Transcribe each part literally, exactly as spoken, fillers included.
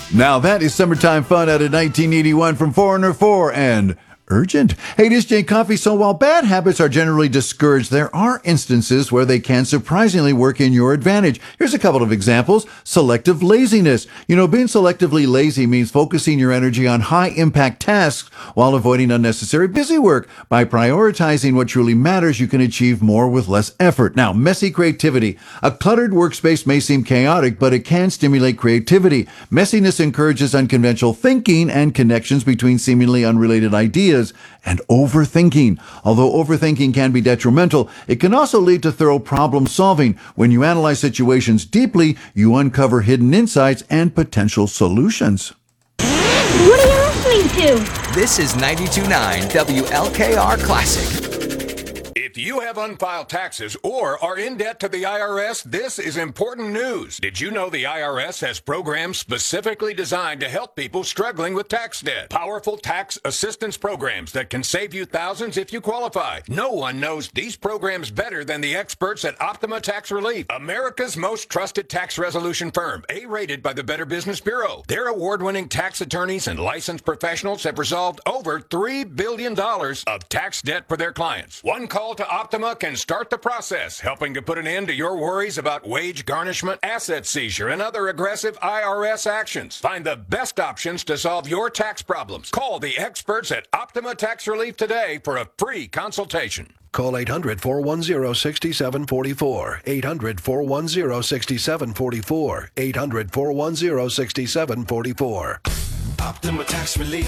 Now that is summertime fun out of nineteen eighty-one from Foreigner four and Urgent. Hey, this is Jay Coffee. So while bad habits are generally discouraged, there are instances where they can surprisingly work in your advantage. Here's a couple of examples. Selective laziness. You know, being selectively lazy means focusing your energy on high-impact tasks while avoiding unnecessary busy work. By prioritizing what truly matters, you can achieve more with less effort. Now, messy creativity. A cluttered workspace may seem chaotic, but it can stimulate creativity. Messiness encourages unconventional thinking and connections between seemingly unrelated ideas. And overthinking. Although overthinking can be detrimental, it can also lead to thorough problem solving. When you analyze situations deeply, you uncover hidden insights and potential solutions. What are you listening to? This is ninety-two point nine W L K R Classic. If you have unfiled taxes or are in debt to the I R S, this is important news. Did you know the I R S has programs specifically designed to help people struggling with tax debt? Powerful tax assistance programs that can save you thousands if you qualify. No one knows these programs better than the experts at Optima Tax Relief, America's most trusted tax resolution firm, A-rated by the Better Business Bureau. Their award-winning tax attorneys and licensed professionals have resolved over three billion dollars of tax debt for their clients. One call to Optima can start the process, helping to put an end to your worries about wage garnishment, asset seizure, and other aggressive I R S actions. Find the best options to solve your tax problems. Call the experts at Optima Tax Relief today for a free consultation. Call eight hundred, four one zero, six seven four four. eight hundred, four one zero, six seven four four. eight hundred, four one zero, six seven four four. Optima Tax Relief.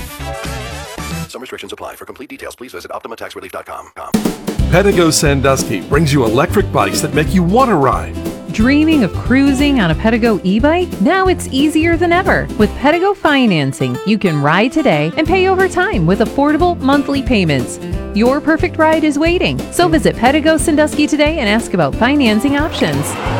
Some restrictions apply. For complete details, please visit optima tax relief dot com. Pedego Sandusky brings you electric bikes that make you want to ride. Dreaming of cruising on a Pedego e-bike? Now it's easier than ever. With Pedego financing, you can ride today and pay over time with affordable monthly payments. Your perfect ride is waiting. So visit Pedego Sandusky today and ask about financing options.